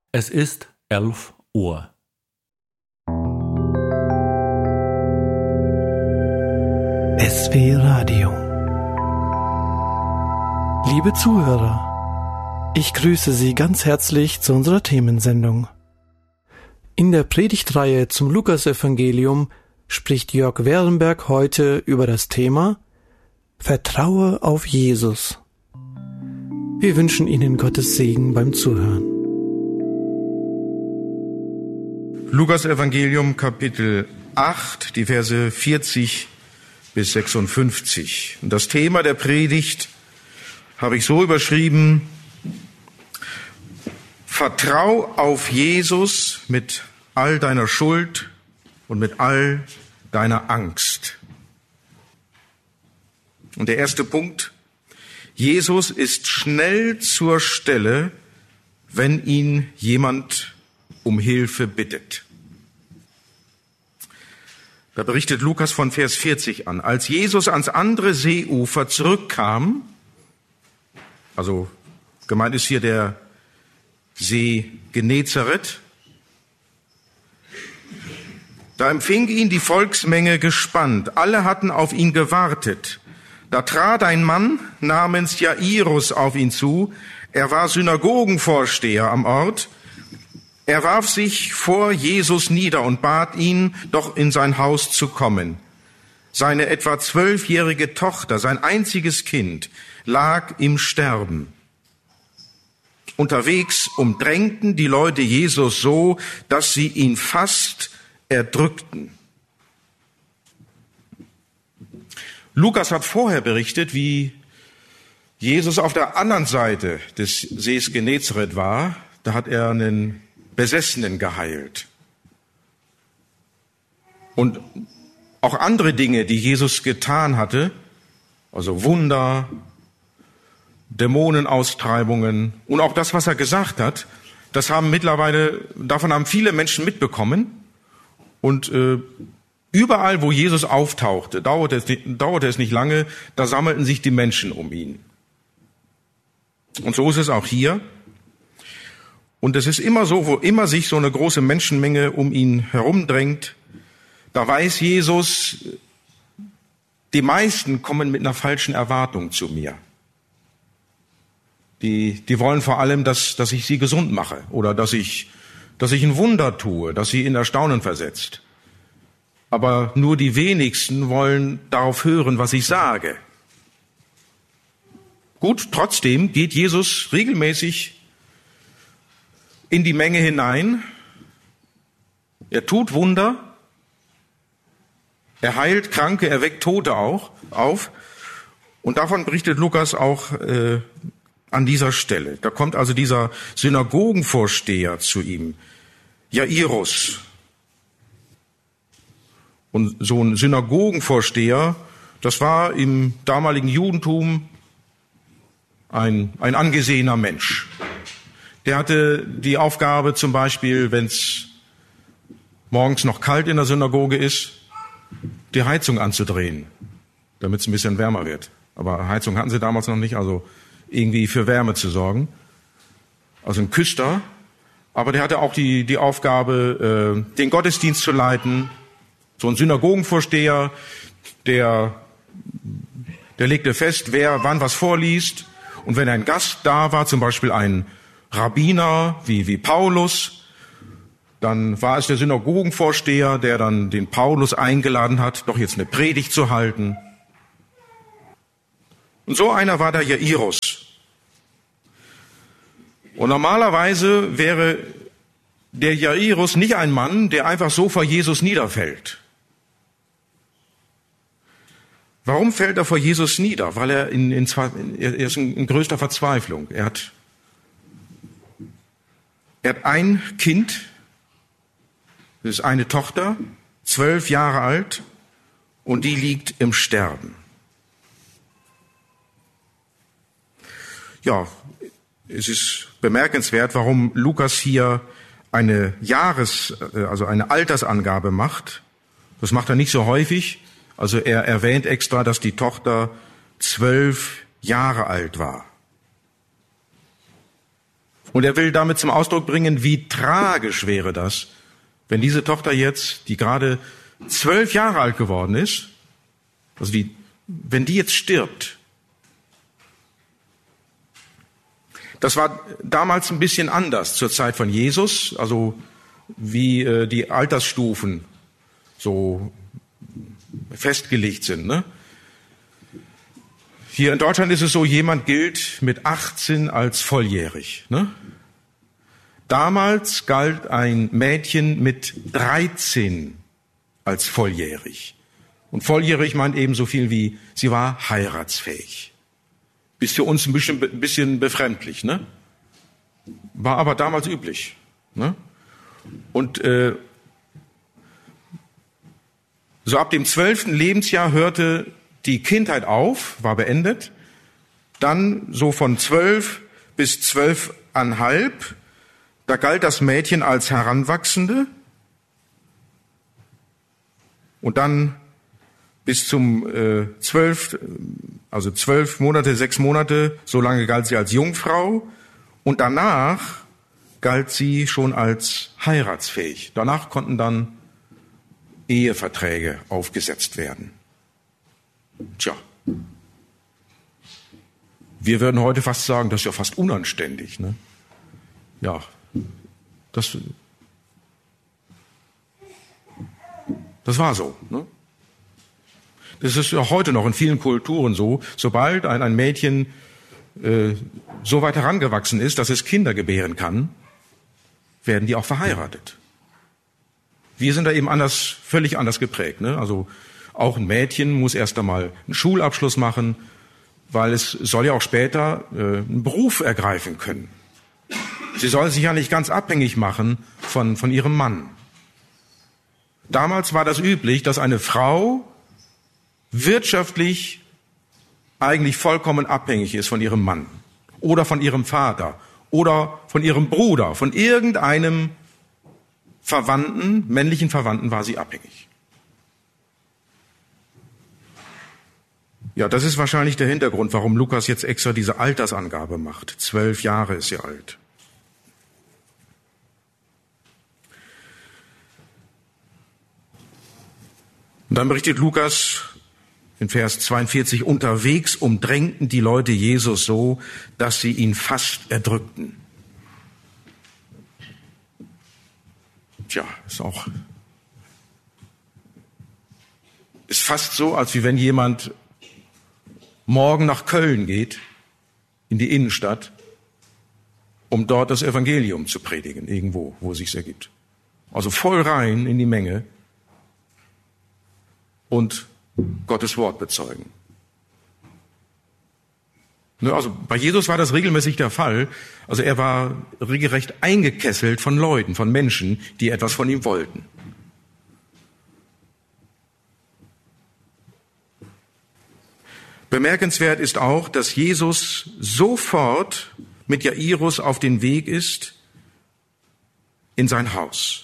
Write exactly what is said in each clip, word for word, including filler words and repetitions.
Es ist elf Uhr. S W Radio. Liebe Zuhörer, ich grüße Sie ganz herzlich zu unserer Themensendung. In der Predigtreihe zum Lukasevangelium spricht Jörg Werenberg heute über das Thema Vertraue auf Jesus. Wir wünschen Ihnen Gottes Segen beim Zuhören. Lukasevangelium Kapitel acht, die Verse vierzig bis sechsundfünfzig. Und das Thema der Predigt habe ich so überschrieben: Vertrau auf Jesus mit all deiner Schuld und mit all deiner Angst. Und der erste Punkt: Jesus ist schnell zur Stelle, wenn ihn jemand um Hilfe bittet. Da berichtet Lukas von Vers vierzig an. Als Jesus ans andere Seeufer zurückkam, also gemeint ist hier der See Genezareth, da empfing ihn die Volksmenge gespannt. Alle hatten auf ihn gewartet. Da trat ein Mann namens Jairus auf ihn zu. Er war Synagogenvorsteher am Ort. Er warf sich vor Jesus nieder und bat ihn, doch in sein Haus zu kommen. Seine etwa zwölfjährige Tochter, sein einziges Kind, lag im Sterben. Unterwegs umdrängten die Leute Jesus so, dass sie ihn fast erdrückten. Lukas hat vorher berichtet, wie Jesus auf der anderen Seite des Sees Genezareth war. Da hat er einen Besessenen geheilt. Und auch andere Dinge, die Jesus getan hatte, also Wunder, Dämonenaustreibungen und auch das, was er gesagt hat, das haben mittlerweile, davon haben viele Menschen mitbekommen. Und äh, überall, wo Jesus auftauchte, dauerte es, nicht, dauerte es nicht lange, da sammelten sich die Menschen um ihn. Und so ist es auch hier. Und es ist immer so, wo immer sich so eine große Menschenmenge um ihn herumdrängt, da weiß Jesus, die meisten kommen mit einer falschen Erwartung zu mir. Die, die wollen vor allem, dass, dass ich sie gesund mache oder dass ich, dass ich ein Wunder tue, dass sie in Erstaunen versetzt. Aber nur die wenigsten wollen darauf hören, was ich sage. Gut, trotzdem geht Jesus regelmäßig in die Menge hinein. Er tut Wunder. Er heilt Kranke, er weckt Tote auch auf. Und davon berichtet Lukas auch äh, an dieser Stelle. Da kommt also dieser Synagogenvorsteher zu ihm, Jairus. Und so ein Synagogenvorsteher, das war im damaligen Judentum ein, ein angesehener Mensch. Der hatte die Aufgabe zum Beispiel, wenn es morgens noch kalt in der Synagoge ist, die Heizung anzudrehen, damit es ein bisschen wärmer wird. Aber Heizung hatten sie damals noch nicht, also irgendwie für Wärme zu sorgen. Also ein Küster. Aber der hatte auch die, die Aufgabe, äh, den Gottesdienst zu leiten. So ein Synagogenvorsteher, der, der legte fest, wer wann was vorliest. Und wenn ein Gast da war, zum Beispiel ein Rabbiner wie, wie Paulus, dann war es der Synagogenvorsteher, der dann den Paulus eingeladen hat, doch jetzt eine Predigt zu halten. Und so einer war der Jairus. Und normalerweise wäre der Jairus nicht ein Mann, der einfach so vor Jesus niederfällt. Warum fällt er vor Jesus nieder? Weil er in, in, er ist in größter Verzweiflung. Er hat Er hat ein Kind, das ist eine Tochter, zwölf Jahre alt, und die liegt im Sterben. Ja, es ist bemerkenswert, warum Lukas hier eine Jahres-, also eine Altersangabe macht. Das macht er nicht so häufig. Also er erwähnt extra, dass die Tochter zwölf Jahre alt war. Und er will damit zum Ausdruck bringen, wie tragisch wäre das, wenn diese Tochter jetzt, die gerade zwölf Jahre alt geworden ist, also die, wenn die jetzt stirbt. Das war damals ein bisschen anders zur Zeit von Jesus, also wie äh, die Altersstufen so festgelegt sind. Ne? Hier in Deutschland ist es so, jemand gilt mit achtzehn als volljährig. Ne? Damals galt ein Mädchen mit dreizehn als volljährig. Und volljährig meint eben so viel wie, sie war heiratsfähig. Ist für uns ein bisschen, ein bisschen befremdlich, ne? War aber damals üblich. Ne? Und äh, so ab dem zwölften Lebensjahr hörte die Kindheit auf, war beendet. Dann so von zwölf bis zwölfeinhalb, da galt das Mädchen als Heranwachsende. Und dann bis zum äh, zwölf, also zwölf Monate, sechs Monate, so lange galt sie als Jungfrau. Und danach galt sie schon als heiratsfähig. Danach konnten dann Eheverträge aufgesetzt werden. Tja, wir würden heute fast sagen, das ist ja fast unanständig. Ne? Ja, das, das war so. Ne? Das ist ja heute noch in vielen Kulturen so. Sobald ein, ein Mädchen äh, so weit herangewachsen ist, dass es Kinder gebären kann, werden die auch verheiratet. Wir sind da eben anders, völlig anders geprägt. Ne? Also auch ein Mädchen muss erst einmal einen Schulabschluss machen, weil es soll ja auch später äh, einen Beruf ergreifen können. Sie soll sich ja nicht ganz abhängig machen von, von ihrem Mann. Damals war das üblich, dass eine Frau wirtschaftlich eigentlich vollkommen abhängig ist von ihrem Mann oder von ihrem Vater oder von ihrem Bruder, von irgendeinem Verwandten, männlichen Verwandten war sie abhängig. Ja, das ist wahrscheinlich der Hintergrund, warum Lukas jetzt extra diese Altersangabe macht. Zwölf Jahre ist sie alt. Und dann berichtet Lukas in Vers zweiundvierzig, unterwegs umdrängten die Leute Jesus so, dass sie ihn fast erdrückten. Tja, ist auch, ist fast so, als wie wenn jemand morgen nach Köln geht, in die Innenstadt, um dort das Evangelium zu predigen, irgendwo, wo es sich ergibt. Also voll rein in die Menge und Gottes Wort bezeugen. Also bei Jesus war das regelmäßig der Fall. Also er war regelrecht eingekesselt von Leuten, von Menschen, die etwas von ihm wollten. Bemerkenswert ist auch, dass Jesus sofort mit Jairus auf den Weg ist in sein Haus.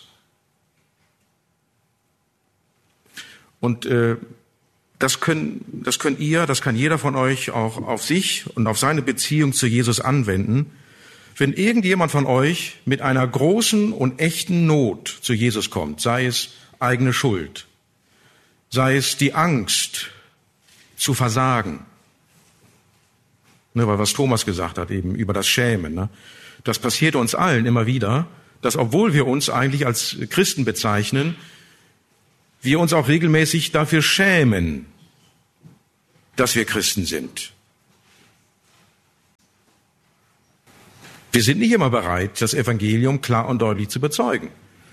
Und äh, das können, das könnt ihr, das kann jeder von euch auch auf sich und auf seine Beziehung zu Jesus anwenden. Wenn irgendjemand von euch mit einer großen und echten Not zu Jesus kommt, sei es eigene Schuld, sei es die Angst zu versagen, ne, weil was Thomas gesagt hat, eben über das Schämen, ne, das passiert uns allen immer wieder, dass obwohl wir uns eigentlich als Christen bezeichnen, wir uns auch regelmäßig dafür schämen, dass wir Christen sind. Wir sind nicht immer bereit, das Evangelium klar und deutlich zu bezeugen.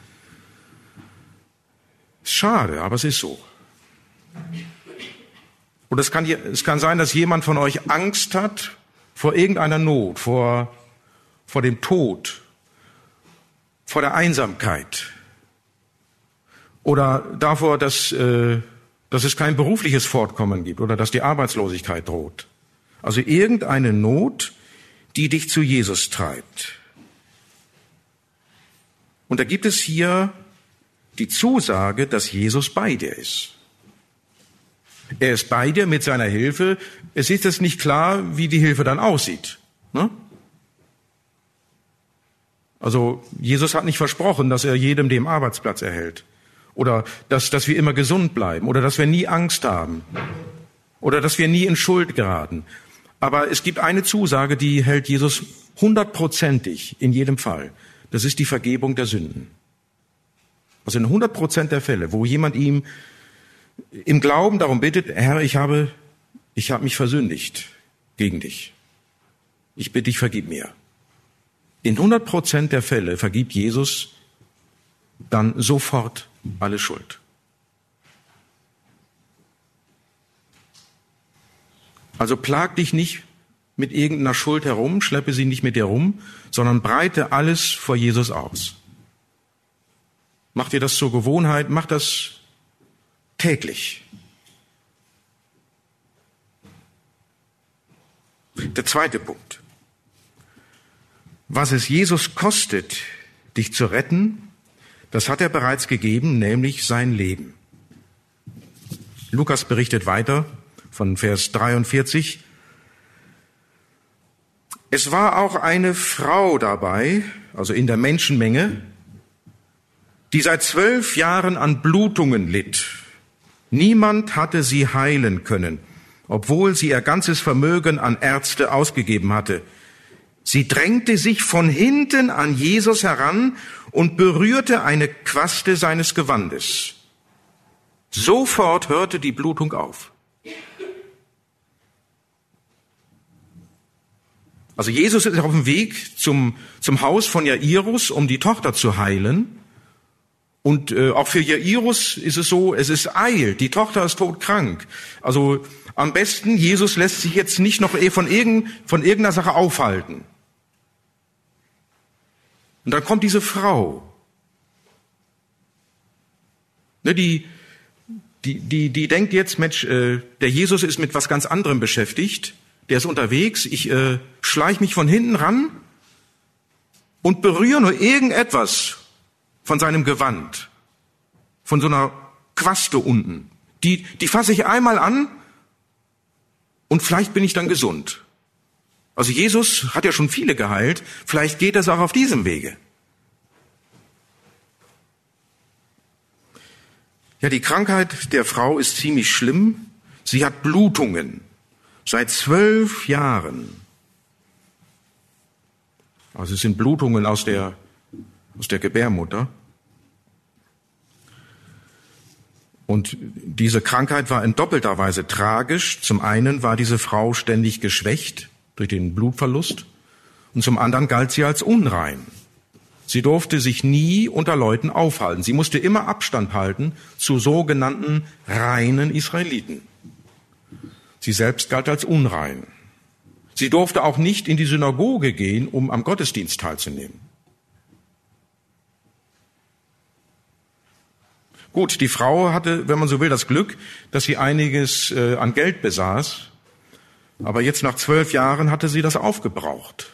Ist schade, aber es ist so. Und es kann, es kann sein, dass jemand von euch Angst hat vor irgendeiner Not, vor, vor dem Tod, vor der Einsamkeit oder davor, dass, äh, dass es kein berufliches Fortkommen gibt oder dass die Arbeitslosigkeit droht. Also irgendeine Not, die dich zu Jesus treibt. Und da gibt es hier die Zusage, dass Jesus bei dir ist. Er ist bei dir mit seiner Hilfe. Es ist jetzt nicht klar, wie die Hilfe dann aussieht. Ne? Also Jesus hat nicht versprochen, dass er jedem den Arbeitsplatz erhält. Oder dass, dass wir immer gesund bleiben. Oder dass wir nie Angst haben. Oder dass wir nie in Schuld geraten. Aber es gibt eine Zusage, die hält Jesus hundertprozentig in jedem Fall. Das ist die Vergebung der Sünden. Also in hundert Prozent der Fälle, wo jemand ihm im Glauben darum bittet, Herr, ich habe, ich habe mich versündigt gegen dich. Ich bitte dich, vergib mir. In hundert Prozent der Fälle vergibt Jesus dann sofort alle Schuld. Also plag dich nicht mit irgendeiner Schuld herum, schleppe sie nicht mit dir rum, sondern breite alles vor Jesus aus. Mach dir das zur Gewohnheit, mach das täglich. Der zweite Punkt. Was es Jesus kostet, dich zu retten, das hat er bereits gegeben, nämlich sein Leben. Lukas berichtet weiter von Vers dreiundvierzig. Es war auch eine Frau dabei, also in der Menschenmenge, die seit zwölf Jahren an Blutungen litt. Niemand hatte sie heilen können, obwohl sie ihr ganzes Vermögen an Ärzte ausgegeben hatte. Sie drängte sich von hinten an Jesus heran und berührte eine Quaste seines Gewandes. Sofort hörte die Blutung auf. Also Jesus ist auf dem Weg zum, zum Haus von Jairus, um die Tochter zu heilen. Und äh, auch für Jairus ist es so, es ist eilt, die Tochter ist todkrank. Also am besten, Jesus lässt sich jetzt nicht noch von, irgend, von irgendeiner Sache aufhalten. Und dann kommt diese Frau, ne, die, die, die, die denkt jetzt, Mensch, äh, der Jesus ist mit was ganz anderem beschäftigt, der ist unterwegs, ich äh, schleich mich von hinten ran und berühre nur irgendetwas von seinem Gewand, von so einer Quaste unten. Die, die fasse ich einmal an und vielleicht bin ich dann gesund. Also Jesus hat ja schon viele geheilt, vielleicht geht das auch auf diesem Wege. Ja, die Krankheit der Frau ist ziemlich schlimm. Sie hat Blutungen seit zwölf Jahren. Also es sind Blutungen aus der, aus der Gebärmutter. Und diese Krankheit war in doppelter Weise tragisch. Zum einen war diese Frau ständig geschwächt durch den Blutverlust und zum anderen galt sie als unrein. Sie durfte sich nie unter Leuten aufhalten. Sie musste immer Abstand halten zu sogenannten reinen Israeliten. Sie selbst galt als unrein. Sie durfte auch nicht in die Synagoge gehen, um am Gottesdienst teilzunehmen. Gut, die Frau hatte, wenn man so will, das Glück, dass sie einiges äh, an Geld besaß. Aber jetzt nach zwölf Jahren hatte sie das aufgebraucht.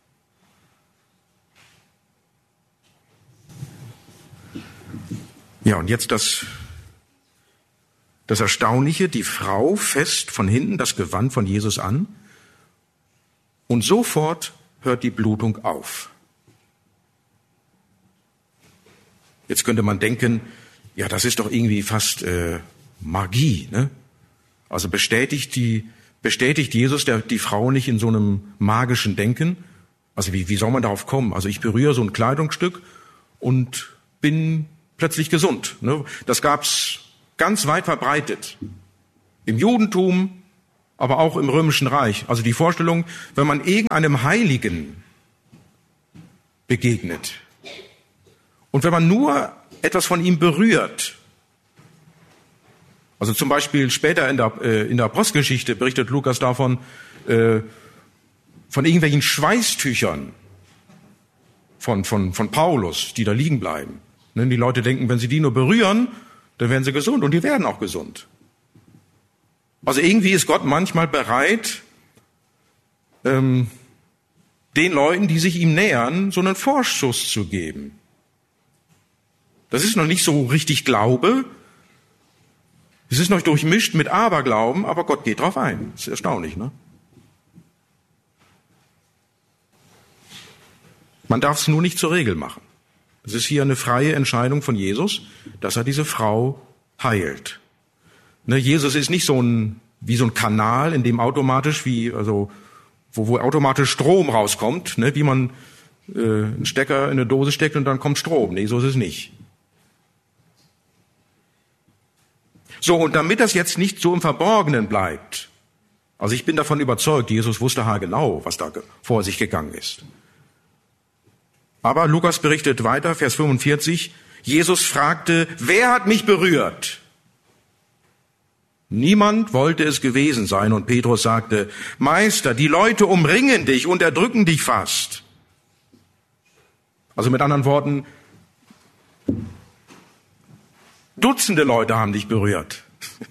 Ja, und jetzt das, das Erstaunliche, die Frau fasst von hinten das Gewand von Jesus an und sofort hört die Blutung auf. Jetzt könnte man denken, ja, das ist doch irgendwie fast äh, Magie, ne? Also bestätigt die bestätigt Jesus der, die Frau nicht in so einem magischen Denken? Also wie, wie soll man darauf kommen? Also ich berühre so ein Kleidungsstück und bin plötzlich gesund. Ne? Das gab's ganz weit verbreitet. Im Judentum, aber auch im Römischen Reich. Also die Vorstellung, wenn man irgendeinem Heiligen begegnet und wenn man nur etwas von ihm berührt, also zum Beispiel später in der, äh, in der Apostelgeschichte berichtet Lukas davon, äh, von irgendwelchen Schweißtüchern von, von, von Paulus, die da liegen bleiben. Ne? Die Leute denken, wenn sie die nur berühren, dann werden sie gesund und die werden auch gesund. Also irgendwie ist Gott manchmal bereit, ähm, den Leuten, die sich ihm nähern, so einen Vorschuss zu geben. Das ist noch nicht so richtig Glaube. Es ist noch durchmischt mit Aberglauben, aber Gott geht drauf ein. Das ist erstaunlich, ne? Man darf es nur nicht zur Regel machen. Es ist hier eine freie Entscheidung von Jesus, dass er diese Frau heilt. Ne, Jesus ist nicht so ein, wie so ein Kanal, in dem automatisch, wie, also, wo, wo automatisch Strom rauskommt, ne, wie man äh, einen Stecker in eine Dose steckt und dann kommt Strom. Nee, so ist es nicht. So, und damit das jetzt nicht so im Verborgenen bleibt, also ich bin davon überzeugt, Jesus wusste haargenau, was da vor sich gegangen ist. Aber Lukas berichtet weiter, Vers fünfundvierzig, Jesus fragte, wer hat mich berührt? Niemand wollte es gewesen sein und Petrus sagte, Meister, die Leute umringen dich und erdrücken dich fast. Also mit anderen Worten, Dutzende Leute haben dich berührt.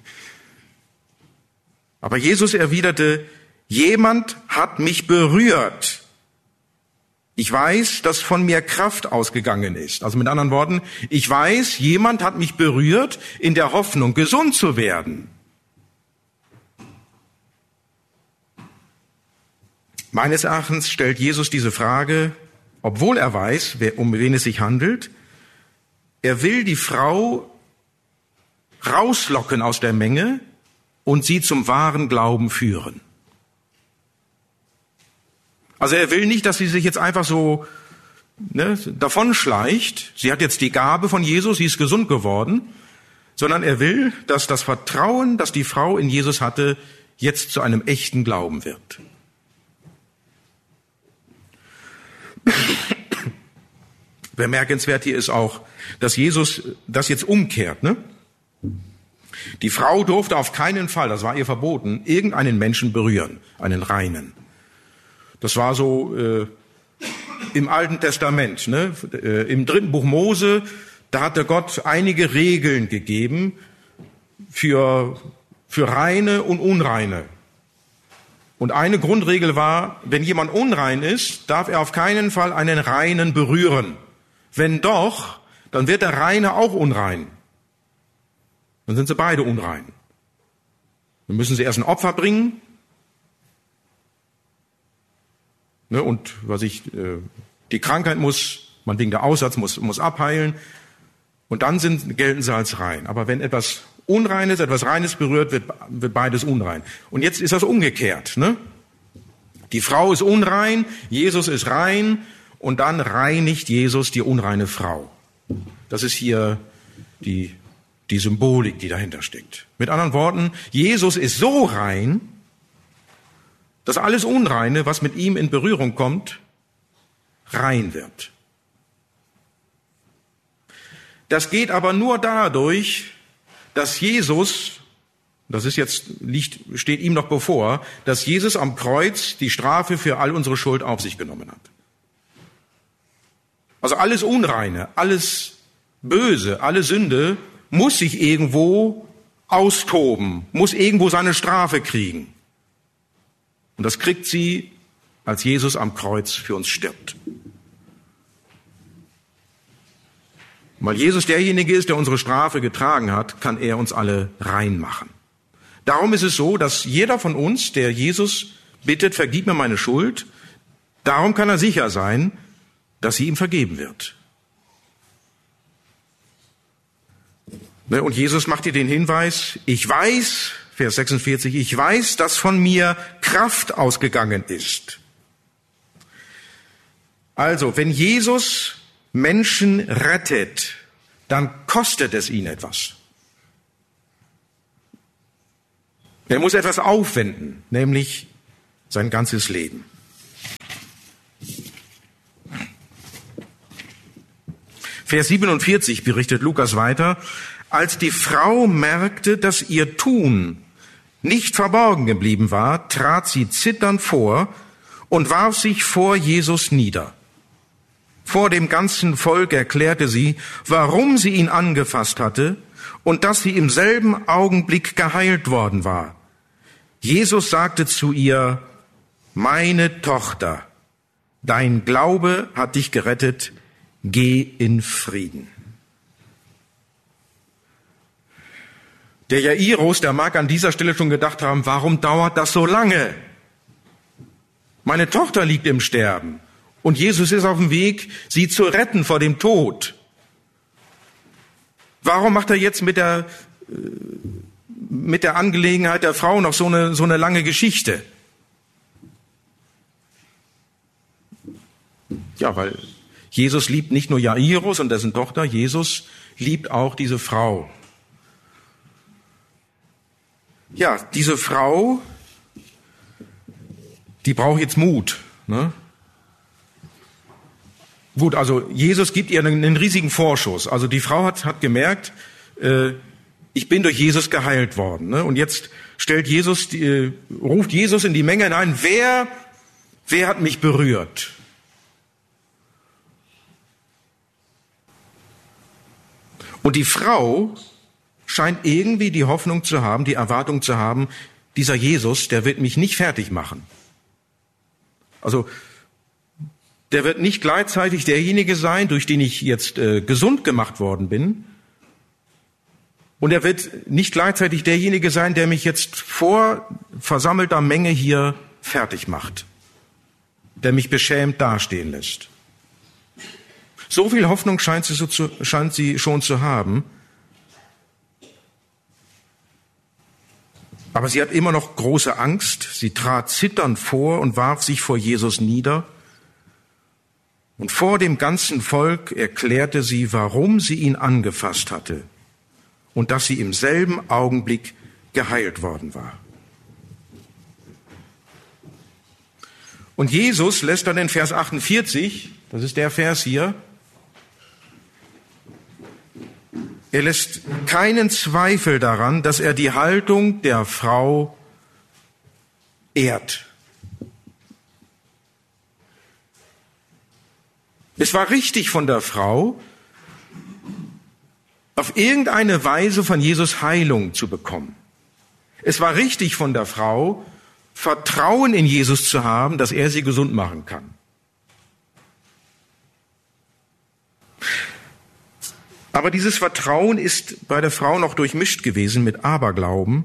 Aber Jesus erwiderte, jemand hat mich berührt. Ich weiß, dass von mir Kraft ausgegangen ist. Also mit anderen Worten, ich weiß, jemand hat mich berührt in der Hoffnung, gesund zu werden. Meines Erachtens stellt Jesus diese Frage, obwohl er weiß, um wen es sich handelt. Er will die Frau rauslocken aus der Menge und sie zum wahren Glauben führen. Also er will nicht, dass sie sich jetzt einfach so ne, davonschleicht. Sie hat jetzt die Gabe von Jesus, sie ist gesund geworden. Sondern er will, dass das Vertrauen, das die Frau in Jesus hatte, jetzt zu einem echten Glauben wird. Bemerkenswert hier ist auch, dass Jesus das jetzt umkehrt. Ne? Die Frau durfte auf keinen Fall, das war ihr verboten, irgendeinen Menschen berühren, einen Reinen. Das war so äh, im Alten Testament, ne? äh, im dritten Buch Mose, da hatte Gott einige Regeln gegeben für, für Reine und Unreine. Und eine Grundregel war, wenn jemand unrein ist, darf er auf keinen Fall einen Reinen berühren. Wenn doch, dann wird der Reine auch unrein. Dann sind sie beide unrein. Dann müssen sie erst ein Opfer bringen. Ne, und was ich, äh, die Krankheit muss, man wegen der Aussatz muss, muss abheilen. Und dann sind, gelten sie als rein. Aber wenn etwas Unreines, etwas Reines berührt, wird, wird beides unrein. Und jetzt ist das umgekehrt. Ne? Die Frau ist unrein, Jesus ist rein und dann reinigt Jesus die unreine Frau. Das ist hier die, die Symbolik, die dahinter steckt. Mit anderen Worten, Jesus ist so rein, dass alles Unreine, was mit ihm in Berührung kommt, rein wird. Das geht aber nur dadurch, dass Jesus, das ist jetzt, liegt, steht ihm noch bevor, dass Jesus am Kreuz die Strafe für all unsere Schuld auf sich genommen hat. Also alles Unreine, alles Böse, alle Sünde muss sich irgendwo austoben, muss irgendwo seine Strafe kriegen. Und das kriegt sie, als Jesus am Kreuz für uns stirbt. Weil Jesus derjenige ist, der unsere Strafe getragen hat, kann er uns alle rein machen. Darum ist es so, dass jeder von uns, der Jesus bittet, vergib mir meine Schuld, darum kann er sicher sein, dass sie ihm vergeben wird. Und Jesus macht dir den Hinweis, ich weiß, Vers sechsundvierzig, ich weiß, dass von mir Kraft ausgegangen ist. Also, wenn Jesus Menschen rettet, dann kostet es ihn etwas. Er muss etwas aufwenden, nämlich sein ganzes Leben. Vers siebenundvierzig berichtet Lukas weiter, als die Frau merkte, dass ihr Tun nicht verborgen geblieben war, trat sie zitternd vor und warf sich vor Jesus nieder. Vor dem ganzen Volk erklärte sie, warum sie ihn angefasst hatte und dass sie im selben Augenblick geheilt worden war. Jesus sagte zu ihr, meine Tochter, dein Glaube hat dich gerettet, geh in Frieden. Der Jairus, der mag an dieser Stelle schon gedacht haben, warum dauert das so lange? Meine Tochter liegt im Sterben. Und Jesus ist auf dem Weg, sie zu retten vor dem Tod. Warum macht er jetzt mit der, mit der Angelegenheit der Frau noch so eine, so eine lange Geschichte? Ja, weil Jesus liebt nicht nur Jairus und dessen Tochter, Jesus liebt auch diese Frau. Ja, diese Frau, die braucht jetzt Mut, ne? Gut, also Jesus gibt ihr einen, einen riesigen Vorschuss. Also die Frau hat, hat gemerkt, äh, ich bin durch Jesus geheilt worden. Ne? Und jetzt stellt Jesus, die, äh, ruft Jesus in die Menge hinein, wer, wer hat mich berührt? Und die Frau scheint irgendwie die Hoffnung zu haben, die Erwartung zu haben, dieser Jesus, der wird mich nicht fertig machen. Also der wird nicht gleichzeitig derjenige sein, durch den ich jetzt äh, gesund gemacht worden bin. Und er wird nicht gleichzeitig derjenige sein, der mich jetzt vor versammelter Menge hier fertig macht, der mich beschämt dastehen lässt. So viel Hoffnung scheint sie, so zu, scheint sie schon zu haben. Aber sie hat immer noch große Angst. Sie trat zitternd vor und warf sich vor Jesus nieder. Und vor dem ganzen Volk erklärte sie, warum sie ihn angefasst hatte und dass sie im selben Augenblick geheilt worden war. Und Jesus lässt dann in Vers achtundvierzig, das ist der Vers hier, er lässt keinen Zweifel daran, dass er die Haltung der Frau ehrt. Es war richtig von der Frau, auf irgendeine Weise von Jesus Heilung zu bekommen. Es war richtig von der Frau, Vertrauen in Jesus zu haben, dass er sie gesund machen kann. Aber dieses Vertrauen ist bei der Frau noch durchmischt gewesen mit Aberglauben.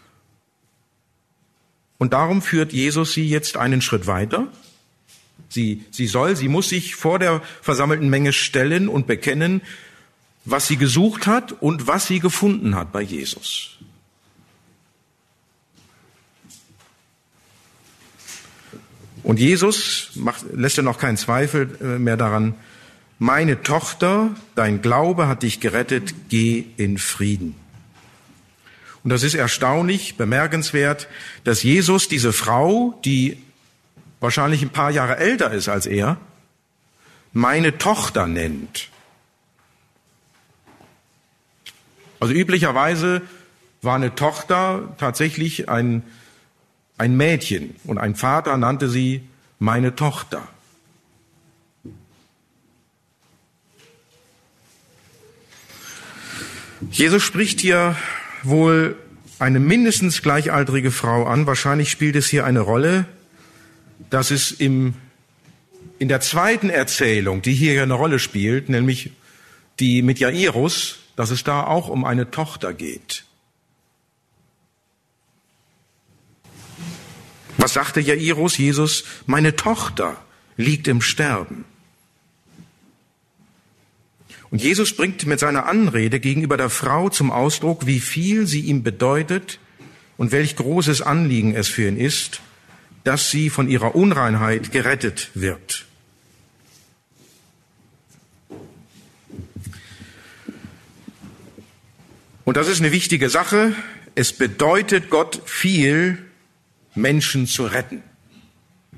Und darum führt Jesus sie jetzt einen Schritt weiter. Sie, sie soll, sie muss sich vor der versammelten Menge stellen und bekennen, was sie gesucht hat und was sie gefunden hat bei Jesus. Und Jesus macht, lässt ja noch keinen Zweifel mehr daran, meine Tochter, dein Glaube hat dich gerettet, geh in Frieden. Und das ist erstaunlich, bemerkenswert, dass Jesus diese Frau, die wahrscheinlich ein paar Jahre älter ist als er, meine Tochter nennt. Also üblicherweise war eine Tochter tatsächlich ein, ein Mädchen und ein Vater nannte sie meine Tochter. Jesus spricht hier wohl eine mindestens gleichaltrige Frau an. Wahrscheinlich spielt es hier eine Rolle, dass es im, in der zweiten Erzählung, die hier eine Rolle spielt, nämlich die mit Jairus, dass es da auch um eine Tochter geht. Was sagte Jairus? Jesus, meine Tochter liegt im Sterben. Und Jesus bringt mit seiner Anrede gegenüber der Frau zum Ausdruck, wie viel sie ihm bedeutet und welch großes Anliegen es für ihn ist, dass sie von ihrer Unreinheit gerettet wird. Und das ist eine wichtige Sache. Es bedeutet Gott viel, Menschen zu retten.